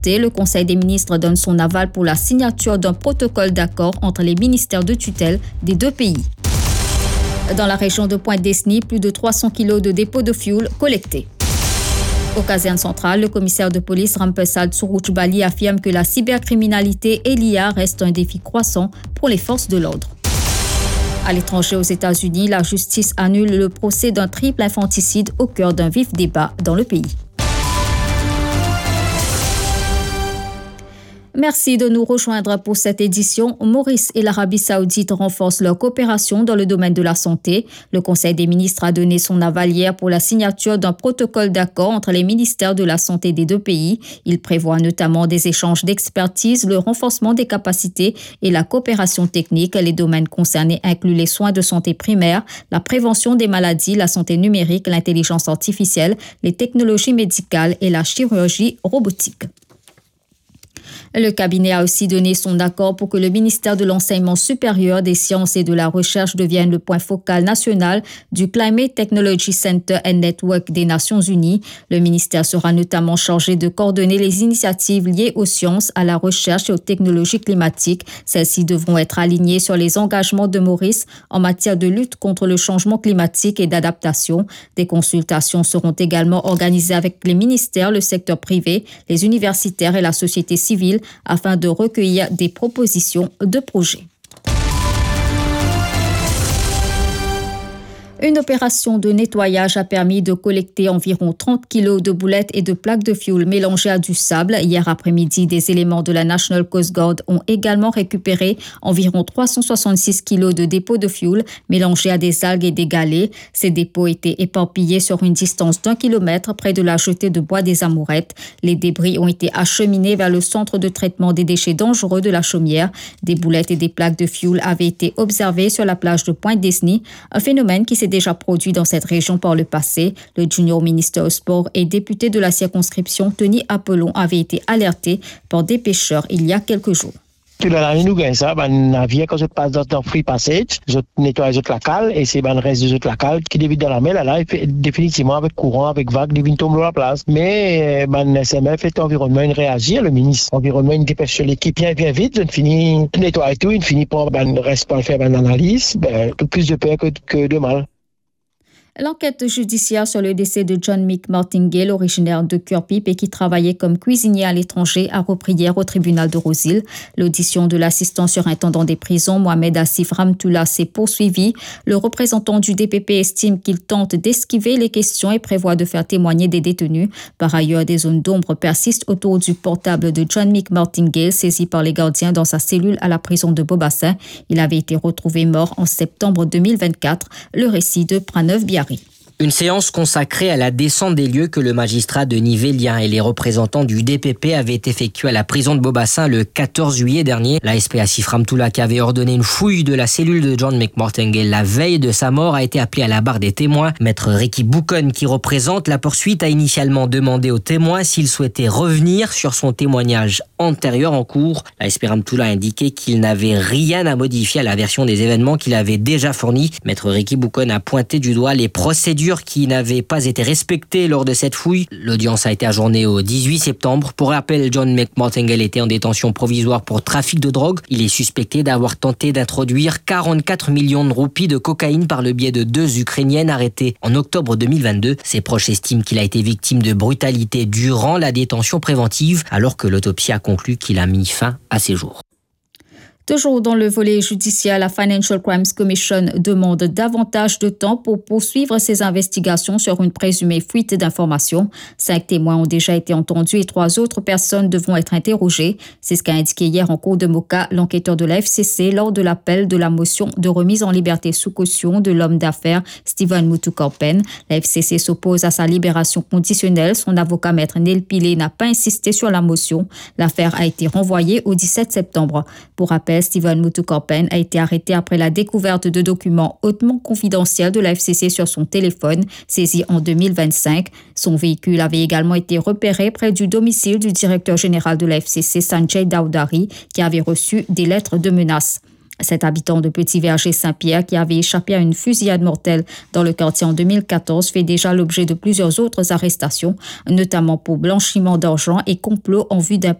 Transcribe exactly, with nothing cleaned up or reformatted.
Le Conseil des ministres donne son aval pour la signature d'un protocole d'accord entre les ministères de tutelle des deux pays. Dans la région de Pointe-Desny, plus de trois cents kilos de dépôts de fioul collectés. Au caserne centrale, le commissaire de police Rampessal Tsurouchbali affirme que la cybercriminalité et l'I A restent un défi croissant pour les forces de l'ordre. À l'étranger, aux États-Unis, la justice annule le procès d'un triple infanticide au cœur d'un vif débat dans le pays. Merci de nous rejoindre pour cette édition. Maurice et l'Arabie Saoudite renforcent leur coopération dans le domaine de la santé. Le Conseil des ministres a donné son aval hier pour la signature d'un protocole d'accord entre les ministères de la santé des deux pays. Il prévoit notamment des échanges d'expertise, le renforcement des capacités et la coopération technique. Les domaines concernés incluent les soins de santé primaire, la prévention des maladies, la santé numérique, l'intelligence artificielle, les technologies médicales et la chirurgie robotique. Le cabinet a aussi donné son accord pour que le ministère de l'Enseignement supérieur, des sciences et de la recherche devienne le point focal national du Climate Technology Center and Network des Nations Unies. Le ministère sera notamment chargé de coordonner les initiatives liées aux sciences, à la recherche et aux technologies climatiques. Celles-ci devront être alignées sur les engagements de Maurice en matière de lutte contre le changement climatique et d'adaptation. Des consultations seront également organisées avec les ministères, le secteur privé, les universitaires et la société civile afin de recueillir des propositions de projets. Une opération de nettoyage a permis de collecter environ trente kilos de boulettes et de plaques de fioul mélangées à du sable. Hier après-midi, des éléments de la National Coast Guard ont également récupéré environ trois cent soixante-six kilos de dépôts de fioul mélangés à des algues et des galets. Ces dépôts étaient éparpillés sur une distance d'un kilomètre près de la jetée de bois des Amourettes. Les débris ont été acheminés vers le centre de traitement des déchets dangereux de la Chaumière. Des boulettes et des plaques de fioul avaient été observées sur la plage de Pointe-Desny, un phénomène qui s'est déjà produit dans cette région par le passé. Le junior ministre au sport et député de la circonscription, Tony Apollon, avait été alerté par des pêcheurs il y a quelques jours. Tout l'année, nous gagnons ça, ben, navire, quand je passe dans le free passage, je nettoie les la cale, et c'est ben, le reste des autres la cale qui dévide dans la mer, là, là, définitivement, avec courant, avec vague, devine tomber à la place. Mais, ben, S M F et l'environnement, il réagit, le ministre, l'environnement, il dépêche l'équipe bien, bien vite, je finis, nettoie tout, il finit par, ben, reste pas faire, ben, analyse, ben, tout plus de peur que, que de mal. L'enquête judiciaire sur le décès de John Mick Martingale, originaire de Cœur-Pipe et qui travaillait comme cuisinier à l'étranger, a repris hier au tribunal de Rosehill. L'audition de l'assistant surintendant des prisons, Mohamed Assif Ramtoula, s'est poursuivie. Le représentant du D P P estime qu'il tente d'esquiver les questions et prévoit de faire témoigner des détenus. Par ailleurs, des zones d'ombre persistent autour du portable de John Mick Martingale, saisi par les gardiens dans sa cellule à la prison de Beaubassin. Il avait été retrouvé mort en septembre deux mille vingt-quatre. Le récit de Pranov Biari. Une séance consacrée à la descente des lieux que le magistrat Denis Vélien et les représentants du D P P avaient effectué à la prison de Beaubassin le quatorze juillet dernier. L'A S P Assif Ramtoula, qui avait ordonné une fouille de la cellule de John Mick Martingale la veille de sa mort, a été appelé à la barre des témoins. Maître Ricky Boucon, qui représente la poursuite, a initialement demandé aux témoins s'ils souhaitaient revenir sur son témoignage antérieur en cours. L'A S P Ramtoula a indiqué qu'il n'avait rien à modifier à la version des événements qu'il avait déjà fournie. Maître Ricky Boucon a pointé du doigt les procédures qui n'avaient pas été respectées lors de cette fouille. L'audience a été ajournée au dix-huit septembre. Pour rappel, John Mick Martingale était en détention provisoire pour trafic de drogue. Il est suspecté d'avoir tenté d'introduire quarante-quatre millions de roupies de cocaïne par le biais de deux Ukrainiennes arrêtées en octobre deux mille vingt-deux. Ses proches estiment qu'il a été victime de brutalité durant la détention préventive, alors que l'autopsie a conclu qu'il a mis fin à ses jours. Toujours dans le volet judiciaire, la Financial Crimes Commission demande davantage de temps pour poursuivre ses investigations sur une présumée fuite d'informations. Cinq témoins ont déjà été entendus et trois autres personnes devront être interrogées. C'est ce qu'a indiqué hier en cour de Moka l'enquêteur de la F C C lors de l'appel de la motion de remise en liberté sous caution de l'homme d'affaires Stephen Mutukorpen. La F C C s'oppose à sa libération conditionnelle. Son avocat maître Neil Pillet n'a pas insisté sur la motion. L'affaire a été renvoyée au dix-sept septembre. Pour rappel, Stephen Mutukorpen a été arrêté après la découverte de documents hautement confidentiels de la F C C sur son téléphone, saisi en deux mille vingt-cinq. Son véhicule avait également été repéré près du domicile du directeur général de la F C C, Sanjay Dowdary, qui avait reçu des lettres de menace. Cet habitant de Petit Verger Saint-Pierre qui avait échappé à une fusillade mortelle dans le quartier en deux mille quatorze fait déjà l'objet de plusieurs autres arrestations, notamment pour blanchiment d'argent et complot en vue d'un